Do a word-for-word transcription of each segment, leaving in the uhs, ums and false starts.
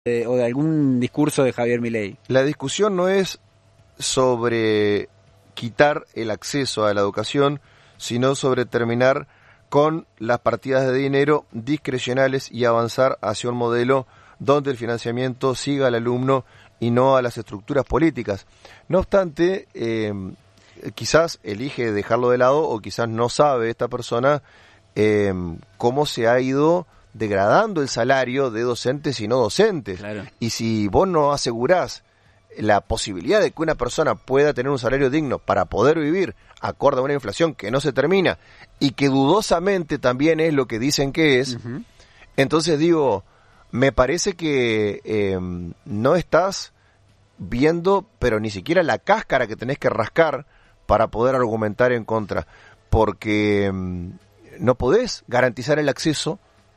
de, o de algún discurso de Javier Milei. La discusión no es sobre quitar el acceso a la educación, sino sobre terminar con las partidas de dinero discrecionales y avanzar hacia un modelo donde el financiamiento siga al alumno y no a las estructuras políticas. No obstante, eh, quizás elige dejarlo de lado o quizás no sabe esta persona eh, cómo se ha ido degradando el salario de docentes y no docentes. Claro. Y si vos no asegurás la posibilidad de que una persona pueda tener un salario digno para poder vivir acorde a una inflación que no se termina y que dudosamente también es lo que dicen que es, uh-huh. Entonces digo, me parece que eh, no estás viendo, pero ni siquiera la cáscara que tenés que rascar para poder argumentar en contra, porque eh, no podés garantizar el acceso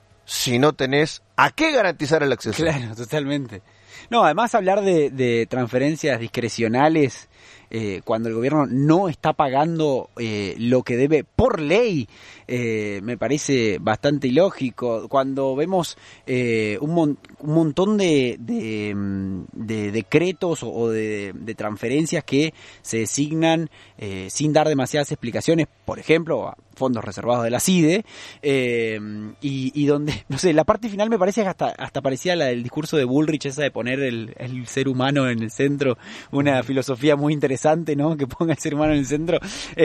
si no tenés a qué garantizar el acceso. Claro, totalmente. No, además hablar de, de transferencias discrecionales eh, cuando el gobierno no está pagando eh, lo que debe por ley, eh, me parece bastante ilógico. Cuando vemos eh, un, mon- un montón de, de, de decretos o, o de, de transferencias que se designan eh, sin dar demasiadas explicaciones, por ejemplo, fondos reservados de la C I D E, eh, y, y donde, no sé, la parte final me parece que hasta, hasta parecía la del discurso de Bullrich, esa de poner el, el ser humano en el centro, una filosofía muy interesante, ¿no? Que ponga el ser humano en el centro.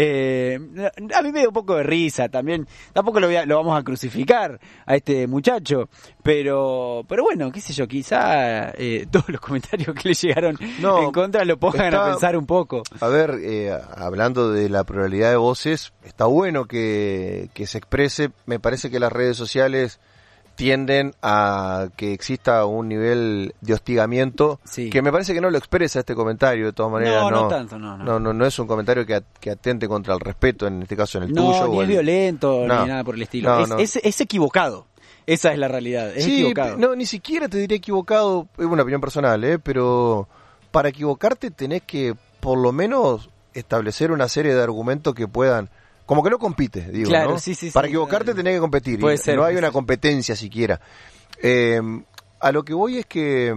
Eh, a mí me da un poco de risa también, tampoco lo, voy a, lo vamos a crucificar a este muchacho, pero pero bueno, qué sé yo, quizá eh, todos los comentarios que le llegaron no, en contra lo pongan está, a pensar un poco. A ver, eh, hablando de la pluralidad de voces, está bueno que Que, que se exprese. Me parece que las redes sociales tienden a que exista un nivel de hostigamiento, sí. Que me parece que no lo expresa este comentario, de todas maneras. No, no, no tanto, no. No, no, no, no es un comentario que, que atente contra el respeto, en este caso en el no, tuyo. No, ni o es el... violento, no, ni nada por el estilo. No, es, no. Es, es equivocado. Esa es la realidad, es sí, equivocado. No, ni siquiera te diría equivocado, es una opinión personal, ¿eh? Pero para equivocarte tenés que por lo menos establecer una serie de argumentos que puedan... Como que no compites, digo, claro, ¿no? Sí, sí, Para sí, equivocarte tenés que competir. Puede y ser, no hay puede una ser. competencia siquiera. Eh, a lo que voy es que...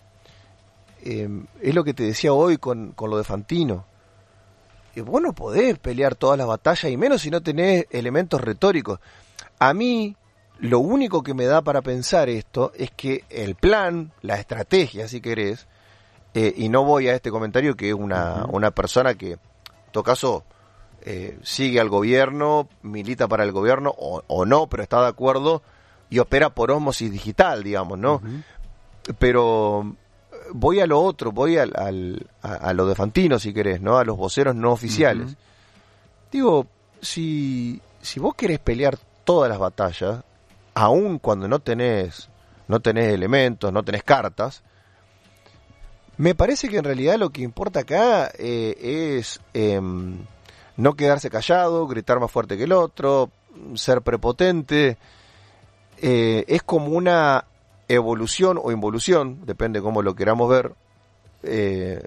Eh, es lo que te decía hoy con, con lo de Fantino. Eh, vos no podés pelear todas las batallas, y menos si no tenés elementos retóricos. A mí, lo único que me da para pensar esto es que el plan, la estrategia, si querés, eh, y no voy a este comentario que es una, uh-huh. una persona que, en todo caso... Eh, sigue al gobierno, milita para el gobierno o, o no, pero está de acuerdo y opera por ósmosis digital, digamos, ¿no? Uh-huh. Pero voy a lo otro, voy al, al, a, a lo de Fantino, si querés, ¿no? A los voceros no oficiales. Uh-huh. Digo, si, si vos querés pelear todas las batallas, aun cuando no tenés, no tenés elementos, no tenés cartas, me parece que en realidad lo que importa acá eh, es... Eh, no quedarse callado, gritar más fuerte que el otro, ser prepotente. Eh, es como una evolución o involución, depende cómo lo queramos ver, eh,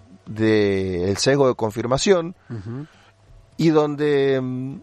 del sesgo de confirmación, uh-huh. Y donde,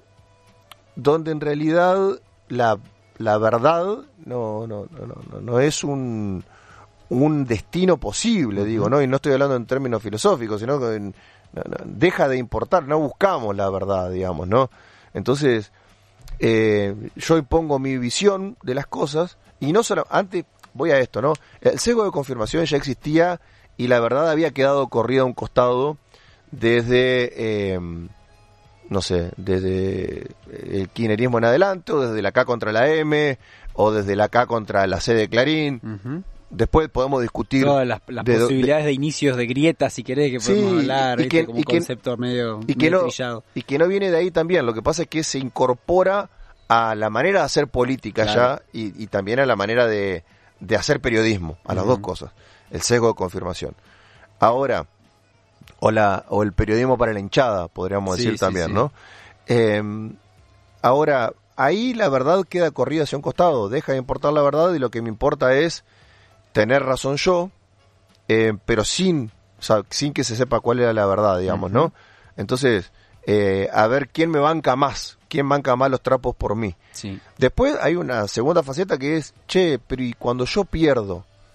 donde en realidad la, la verdad no, no, no, no, no es un, un destino posible, uh-huh. Digo, ¿no? Y no estoy hablando en términos filosóficos, sino que en, No, no, deja de importar, no buscamos la verdad, digamos, ¿no? Entonces, eh, yo impongo mi visión de las cosas y no solo, antes, voy a esto, ¿no? El sesgo de confirmación ya existía y la verdad había quedado corrida a un costado desde, eh, no sé, desde el kirchnerismo en adelante, o desde la K contra la M, o desde la K contra la C de Clarín. Uh-huh. Después podemos discutir todas las, las de, posibilidades de, de inicios de grietas, si querés, que podemos sí, hablar, y que, como un concepto que, medio, y que medio no, trillado. Y que no viene de ahí también, lo que pasa es que se incorpora a la manera de hacer política, claro. Ya, y, y también a la manera de, de hacer periodismo, a uh-huh. Las dos cosas, el sesgo de confirmación. Ahora, o, la, o el periodismo para la hinchada, podríamos sí, decir sí, también, sí. ¿No? Eh, ahora, ahí la verdad queda corrida hacia un costado, deja de importar la verdad y lo que me importa es tener razón yo, eh, pero sin, o sea, sin que se sepa cuál era la verdad, digamos, uh-huh. ¿No? Entonces, eh, a ver quién me banca más, quién banca más los trapos por mí. Sí. Después hay una segunda faceta que es, che, pero y cuando yo pierdo,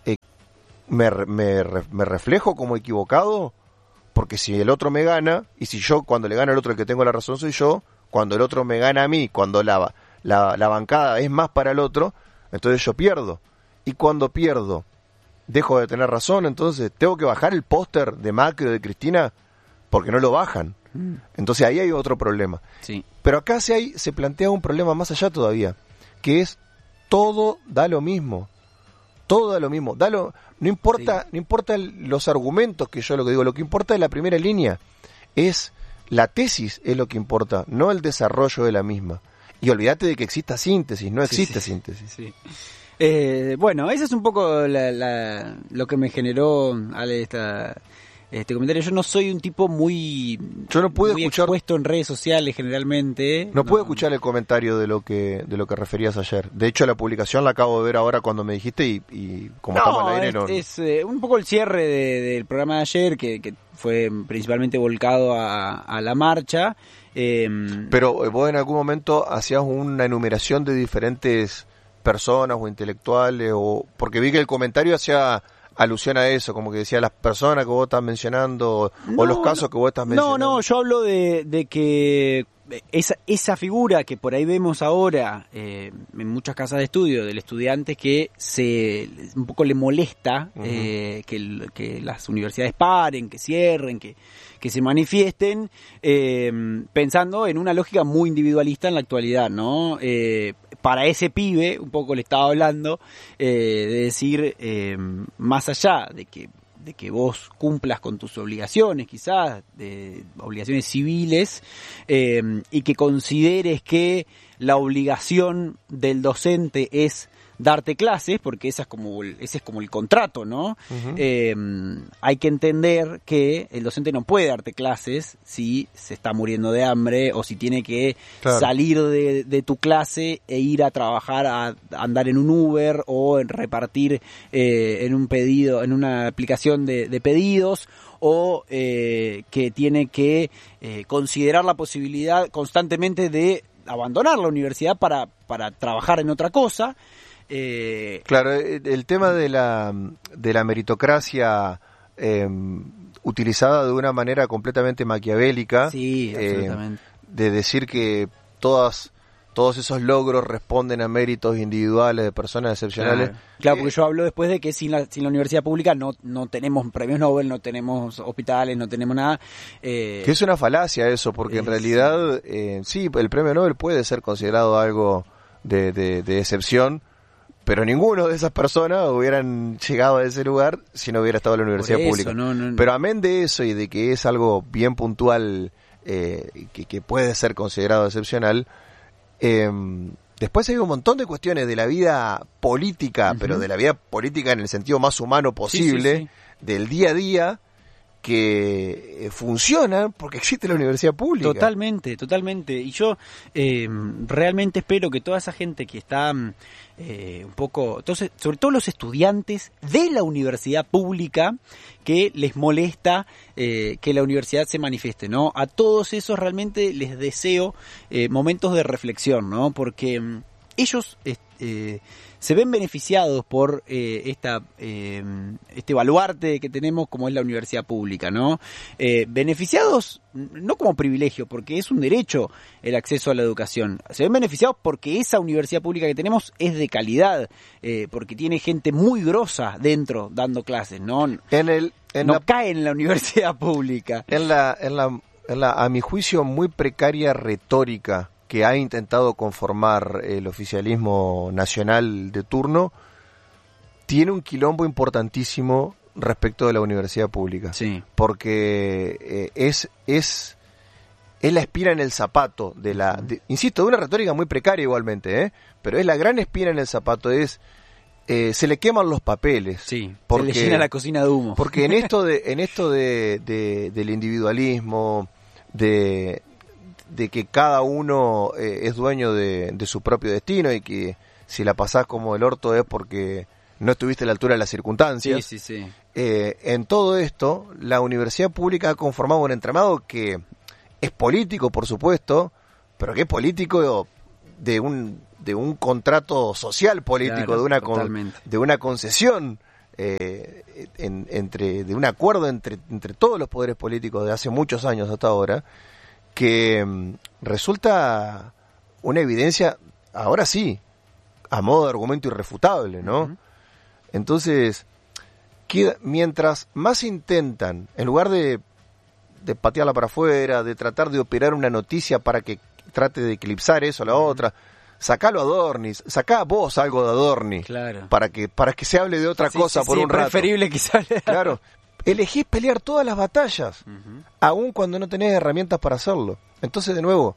eh, me, me, me reflejo como equivocado, porque si el otro me gana, y si yo cuando le gana al otro el que tengo la razón soy yo, cuando el otro me gana a mí, cuando la, la, la bancada es más para el otro, entonces yo pierdo. Y cuando pierdo, dejo de tener razón, entonces tengo que bajar el póster de Macri o de Cristina porque no lo bajan. Mm. Entonces ahí hay otro problema. Sí. Pero acá se, hay, se plantea un problema más allá todavía, que es todo da lo mismo. Todo da lo mismo. Da lo, no importa, sí. no importa el, los argumentos que yo lo que digo, lo que importa es la primera línea. Es la tesis, es lo que importa, no el desarrollo de la misma. Y olvídate de que exista síntesis, no existe sí, sí, síntesis. Sí. Eh, bueno, eso es un poco la, la, lo que me generó Ale, esta, este comentario. Yo no soy un tipo muy, yo no pude muy escuchar, expuesto en redes sociales generalmente. No, no pude escuchar el comentario de lo que de lo que referías ayer. De hecho, la publicación la acabo de ver ahora cuando me dijiste y, y como no, estamos al aire... Es, no, es eh, un poco el cierre de, del programa de ayer, que, que fue principalmente volcado a, a la marcha. Eh, Pero vos en algún momento hacías una enumeración de diferentes personas o intelectuales, o porque vi que el comentario hacía alusión a eso, como que decía las personas que vos estás mencionando no, o los casos no, que vos estás mencionando. No, no, yo hablo de, de que esa, esa figura que por ahí vemos ahora eh, en muchas casas de estudio del estudiante que se un poco le molesta uh-huh. eh, que, que las universidades paren, que cierren, que, que se manifiesten, eh, pensando en una lógica muy individualista en la actualidad, ¿no? Eh, para ese pibe, un poco le estaba hablando, eh, de decir, eh, más allá de que de que vos cumplas con tus obligaciones, quizás, de obligaciones civiles, eh, y que consideres que la obligación del docente es darte clases, porque esa es como el, ese es como el contrato, ¿no? Uh-huh. Eh, hay que entender que el docente no puede darte clases si se está muriendo de hambre o si tiene que claro. salir de, de tu clase e ir a trabajar, a andar en un Uber o en repartir eh, en un pedido, en una aplicación de, de pedidos, o eh, que tiene que eh, considerar la posibilidad constantemente de abandonar la universidad para, para trabajar en otra cosa. Eh, claro, el tema de la de la meritocracia eh, utilizada de una manera completamente maquiavélica, sí, absolutamente. Eh, de decir que todas todos esos logros responden a méritos individuales de personas excepcionales. Claro, claro porque eh, yo hablo después de que sin la sin la universidad pública no no tenemos premios Nobel, no tenemos hospitales, no tenemos nada. Eh, que es una falacia eso, porque es, en realidad eh, sí, el premio Nobel puede ser considerado algo de, de, de excepción. Pero ninguno de esas personas hubieran llegado a ese lugar si no hubiera estado en la universidad eso, pública. No, no, Pero amén de eso y de que es algo bien puntual, eh, que, que puede ser considerado excepcional, eh, después hay un montón de cuestiones de la vida política, uh-huh. pero de la vida política en el sentido más humano posible, sí, sí, sí. del día a día, que funcionan porque existe la universidad pública. Totalmente, totalmente. Y yo eh, realmente espero que toda esa gente que está eh, un poco, entonces, sobre todo los estudiantes de la universidad pública, que les molesta eh, que la universidad se manifieste, ¿no? A todos esos realmente les deseo eh, momentos de reflexión, ¿no? Porque mm, ellos eh, se ven beneficiados por eh, esta eh, este baluarte que tenemos como es la universidad pública, ¿no? Eh, beneficiados no como privilegio, porque es un derecho el acceso a la educación. Se ven beneficiados porque esa universidad pública que tenemos es de calidad, eh, porque tiene gente muy grosa dentro dando clases, ¿no? En el, en no la, cae en la universidad pública. En la, en la, en la, a mi juicio, muy precaria retórica que ha intentado conformar el oficialismo nacional de turno, tiene un quilombo importantísimo respecto de la universidad pública. Sí. Porque eh, es, es, es la espina en el zapato de la... De, insisto, de una retórica muy precaria igualmente, ¿eh? Pero es la gran espina en el zapato, es... Eh, se le queman los papeles. Sí, porque, se le llena la cocina de humo. Porque en esto, de, en esto de, de, del individualismo, de... de que cada uno eh, es dueño de, de su propio destino y que si la pasás como el orto es porque no estuviste a la altura de las circunstancias. Sí, sí, sí. Eh, en todo esto, la universidad pública ha conformado un entramado que es político, por supuesto, pero que es político de un de un contrato social político, claro, de una con, de una concesión eh, en, entre de un acuerdo entre, entre todos los poderes políticos de hace muchos años hasta ahora, que um, resulta una evidencia, ahora sí, a modo de argumento irrefutable, ¿no? Uh-huh. Entonces, queda, mientras más intentan, en lugar de, de patearla para afuera, de tratar de operar una noticia para que trate de eclipsar eso a la uh-huh. otra, sacalo a Dornis, sacá vos algo de Adorni, claro. para que para que se hable de otra sí, cosa sí, por sí, un rato. Es preferible que se hable. Claro, elegís pelear todas las batallas, uh-huh. aun cuando no tenés herramientas para hacerlo. Entonces, de nuevo,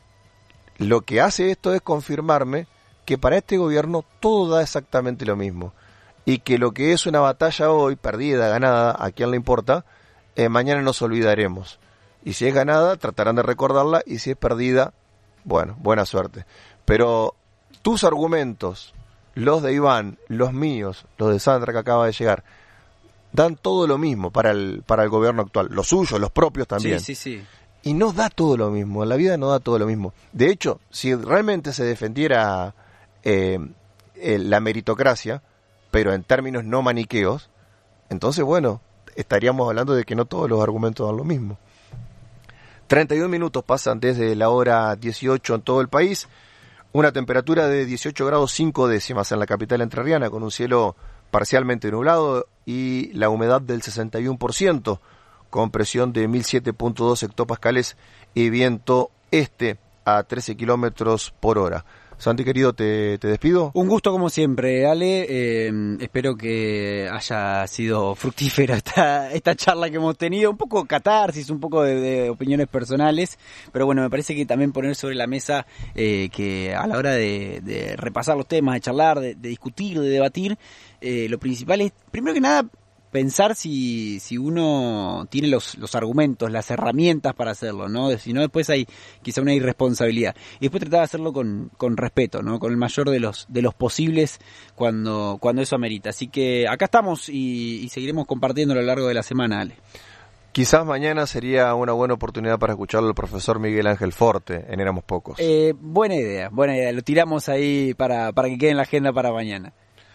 lo que hace esto es confirmarme que para este gobierno todo da exactamente lo mismo, y que lo que es una batalla hoy, perdida, ganada, a quién le importa, eh, mañana nos olvidaremos. Y si es ganada, tratarán de recordarla, y si es perdida, bueno, buena suerte. Pero tus argumentos, los de Iván, los míos, los de Sandra que acaba de llegar, dan todo lo mismo para el para el gobierno actual. Los suyos, los propios también. Sí, sí, sí. Y no da todo lo mismo. En la vida no da todo lo mismo. De hecho, si realmente se defendiera eh, eh, la meritocracia, pero en términos no maniqueos, entonces, bueno, estaríamos hablando de que no todos los argumentos dan lo mismo. treinta y un minutos pasan desde la hora dieciocho en todo el país. Una temperatura de dieciocho grados cinco décimas en la capital entrerriana, con un cielo parcialmente nublado y la humedad del sesenta y uno por ciento, con presión de mil siete punto dos hectopascales y viento este a trece kilómetros por hora. Santi, querido, te, te despido. Un gusto como siempre, Ale. Eh, espero que haya sido fructífera esta, esta charla que hemos tenido. Un poco catarsis, un poco de, de opiniones personales. Pero bueno, me parece que también poner sobre la mesa eh, que a la hora de, de repasar los temas, de charlar, de, de discutir, de debatir, eh, lo principal es, primero que nada, pensar si si uno tiene los los argumentos, las herramientas para hacerlo, ¿no? Si no, después hay quizá una irresponsabilidad. Y después tratar de hacerlo con, con respeto, ¿no? Con el mayor de los de los posibles cuando cuando eso amerita. Así que acá estamos y, y seguiremos compartiendo a lo largo de la semana, Ale. Quizás mañana sería una buena oportunidad para escucharlo al profesor Miguel Ángel Forte en Éramos Pocos. Eh, buena idea, buena idea. Lo tiramos ahí para, para que quede en la agenda para mañana.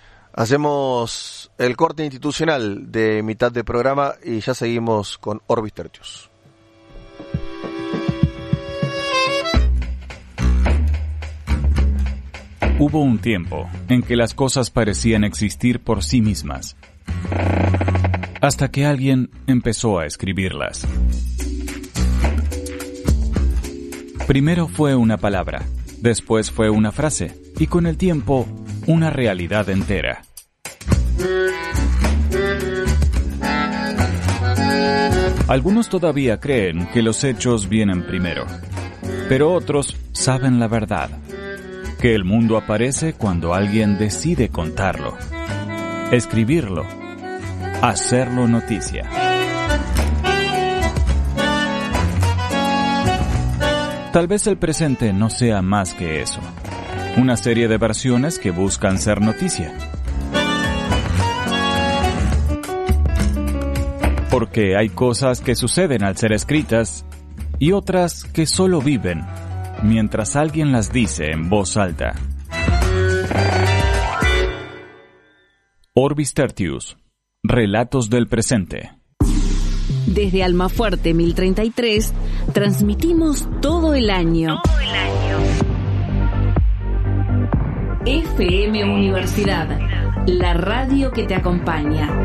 Hacemos el corte institucional de mitad de programa y ya seguimos con Orbis Tertius. Hubo un tiempo en que las cosas parecían existir por sí mismas, hasta que alguien empezó a escribirlas. Primero fue una palabra, después fue una frase, y con el tiempo, una realidad entera. Algunos todavía creen que los hechos vienen primero, pero otros saben la verdad, que el mundo aparece cuando alguien decide contarlo, escribirlo, hacerlo noticia. Tal vez el presente no sea más que eso. Una serie de versiones que buscan ser noticia. Porque hay cosas que suceden al ser escritas y otras que solo viven mientras alguien las dice en voz alta. Orbis Tertius, relatos del presente. Desde Almafuerte mil treinta y tres, transmitimos todo el año. Todo el año. F M Universidad, la radio que te acompaña.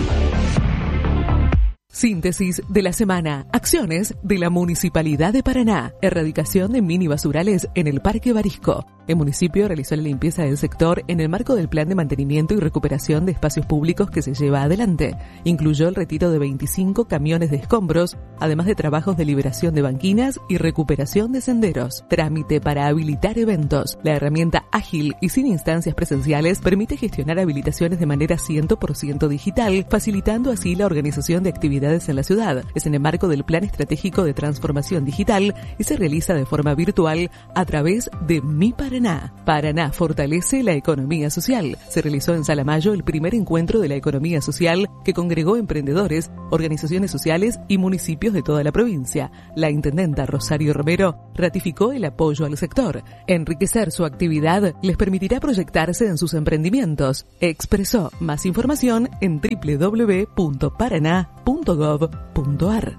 Síntesis de la semana. Acciones de la Municipalidad de Paraná. Erradicación de mini basurales en el Parque Barisco. El municipio realizó la limpieza del sector en el marco del plan de mantenimiento y recuperación de espacios públicos que se lleva adelante. Incluyó el retiro de veinticinco camiones de escombros, además de trabajos de liberación de banquinas y recuperación de senderos. Trámite para habilitar eventos. La herramienta ágil y sin instancias presenciales permite gestionar habilitaciones de manera cien por ciento digital, facilitando así la organización de actividades en la ciudad. Es en el marco del Plan Estratégico de Transformación Digital y se realiza de forma virtual a través de Mi Paraná. Paraná. Paraná fortalece la economía social. Se realizó en Salamayo el primer encuentro de la economía social que congregó emprendedores, organizaciones sociales y municipios de toda la provincia. La intendenta Rosario Romero ratificó el apoyo al sector. Enriquecer su actividad les permitirá proyectarse en sus emprendimientos. Expresó más información en doble u doble u doble u punto paraná punto gov punto ar.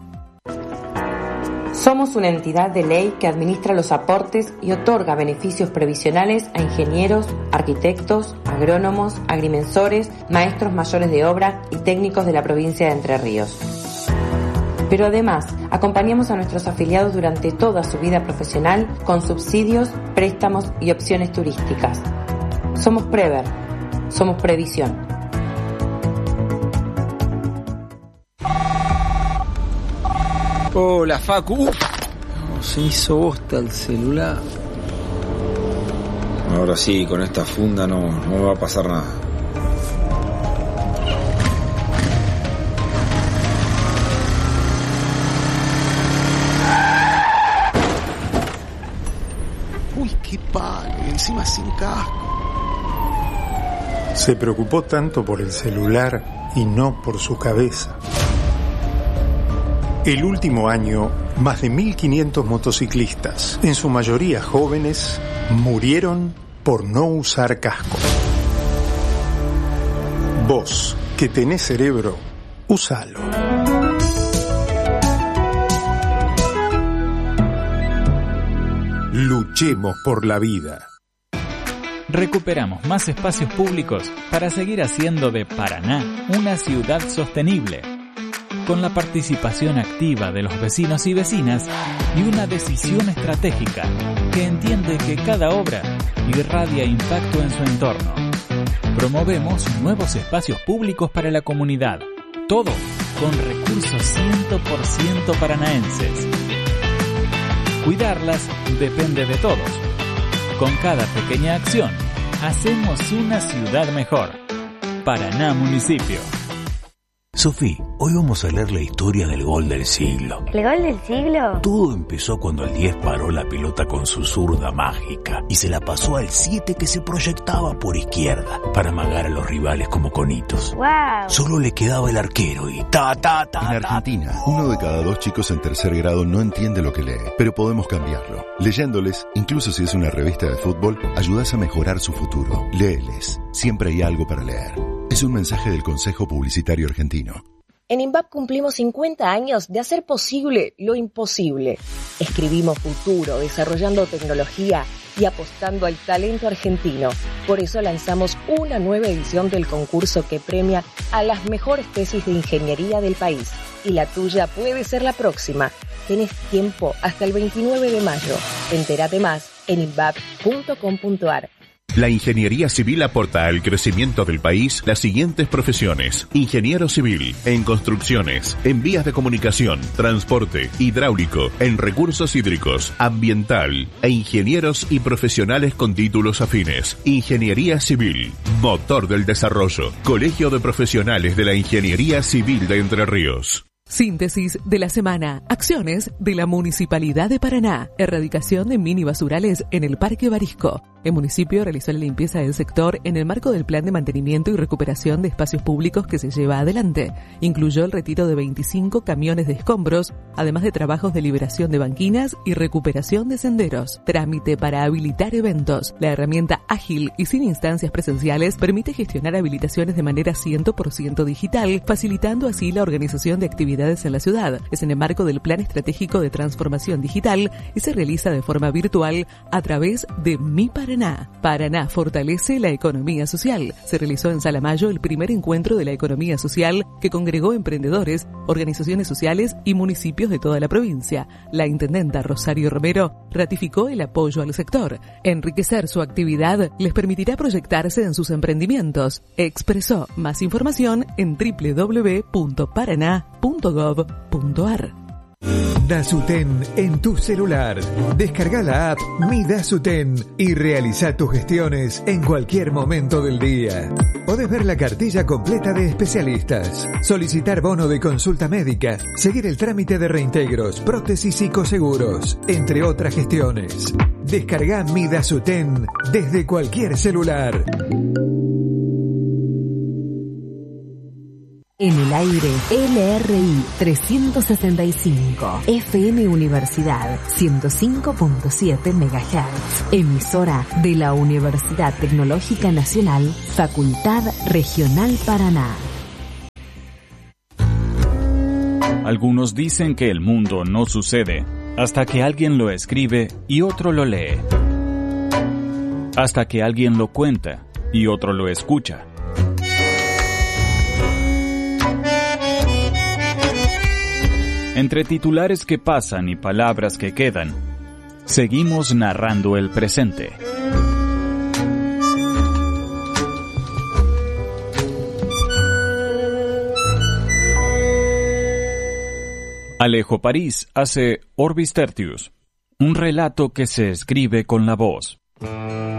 Somos una entidad de ley que administra los aportes y otorga beneficios previsionales a ingenieros, arquitectos, agrónomos, agrimensores, maestros mayores de obra y técnicos de la provincia de Entre Ríos. Pero además, acompañamos a nuestros afiliados durante toda su vida profesional con subsidios, préstamos y opciones turísticas. Somos Prever, somos Previsión. Hola, Facu. Uf, no, se hizo bosta el celular. Ahora sí, con esta funda no, no me va a pasar nada. Uy, qué palo, y encima sin casco. Se preocupó tanto por el celular y no por su cabeza. El último año, más de mil quinientos motociclistas, en su mayoría jóvenes, murieron por no usar casco. Vos, que tenés cerebro, úsalo. Luchemos por la vida. Recuperamos más espacios públicos para seguir haciendo de Paraná una ciudad sostenible, con la participación activa de los vecinos y vecinas y una decisión estratégica que entiende que cada obra irradia impacto en su entorno. Promovemos nuevos espacios públicos para la comunidad, todo con recursos cien por ciento paranaenses. Cuidarlas depende de todos. Con cada pequeña acción, hacemos una ciudad mejor. Paraná Municipio. Sofi, hoy vamos a leer la historia del gol del siglo. ¿El gol del siglo? Todo empezó cuando el diez paró la pelota con su zurda mágica y se la pasó al siete que se proyectaba por izquierda para amagar a los rivales como conitos. ¡Wow! Solo le quedaba el arquero y ta, ta, ta, En Argentina, uno de cada dos chicos en tercer grado no entiende lo que lee, pero podemos cambiarlo. Leyéndoles, incluso si es una revista de fútbol, ayudas a mejorar su futuro. Léeles, siempre hay algo para leer. Es un mensaje del Consejo Publicitario Argentino. En INVAP cumplimos cincuenta años de hacer posible lo imposible. Escribimos futuro, desarrollando tecnología y apostando al talento argentino. Por eso lanzamos una nueva edición del concurso que premia a las mejores tesis de ingeniería del país. Y la tuya puede ser la próxima. Tenés tiempo hasta el veintinueve de mayo. Entérate más en invap punto com punto ar. La ingeniería civil aporta al crecimiento del país las siguientes profesiones: ingeniero civil, en construcciones, en vías de comunicación, transporte, hidráulico, en recursos hídricos, ambiental, e ingenieros y profesionales con títulos afines. Ingeniería civil, motor del desarrollo. Colegio de Profesionales de la Ingeniería Civil de Entre Ríos. Síntesis de la semana. Acciones de la Municipalidad de Paraná. Erradicación de mini basurales en el Parque Barisco. El municipio realizó la limpieza del sector en el marco del Plan de Mantenimiento y Recuperación de Espacios Públicos que se lleva adelante. Incluyó el retiro de veinticinco camiones de escombros, además de trabajos de liberación de banquinas y recuperación de senderos. Trámite para habilitar eventos. La herramienta ágil y sin instancias presenciales permite gestionar habilitaciones de manera cien por ciento digital, facilitando así la organización de actividades en la ciudad. Es en el marco del Plan Estratégico de Transformación Digital y se realiza de forma virtual a través de Mi Paraná. Paraná fortalece la economía social. Se realizó en Salamayo el primer encuentro de la economía social que congregó emprendedores, organizaciones sociales y municipios de toda la provincia. La intendenta Rosario Romero ratificó el apoyo al sector. Enriquecer su actividad les permitirá proyectarse en sus emprendimientos. Expresó más información en doble u doble u doble u punto paraná punto gov punto ar. Dasuten en tu celular. Descarga la app Mi Dasuten y realiza tus gestiones en cualquier momento del día. Podés ver la cartilla completa de especialistas, solicitar bono de consulta médica, seguir el trámite de reintegros, prótesis y coseguros, entre otras gestiones. Descarga Mi Dasuten desde cualquier celular. En el aire, L R I trescientos sesenta y cinco, F M Universidad ciento cinco punto siete megahertz, emisora de la Universidad Tecnológica Nacional, Facultad Regional Paraná. Algunos dicen que el mundo no sucede hasta que alguien lo escribe y otro lo lee, hasta que alguien lo cuenta y otro lo escucha. Entre titulares que pasan y palabras que quedan, seguimos narrando el presente. Alejo París hace Orbis Tertius, un relato que se escribe con la voz.